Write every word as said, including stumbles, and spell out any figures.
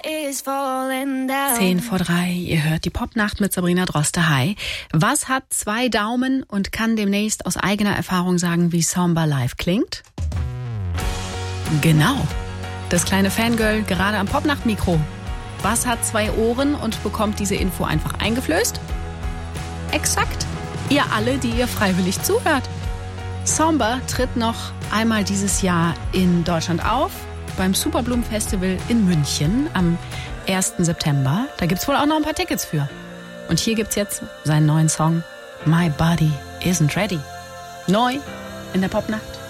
is falling down. Zehn vor drei, ihr hört die Popnacht mit Sabrina Droste. Hi. Was hat zwei Daumen und kann demnächst aus eigener Erfahrung sagen, wie Samba live klingt? Genau. Das kleine Fangirl gerade am Popnacht-Mikro. Was hat zwei Ohren und bekommt diese Info einfach eingeflößt? Exakt. Ihr alle, die ihr freiwillig zuhört. Samba tritt noch einmal dieses Jahr in Deutschland auf, beim Superbloom Festival in München am ersten September. Da gibt's wohl auch noch ein paar Tickets für. Und hier gibt's jetzt seinen neuen Song My Body Isn't Ready. Neu in der Popnacht.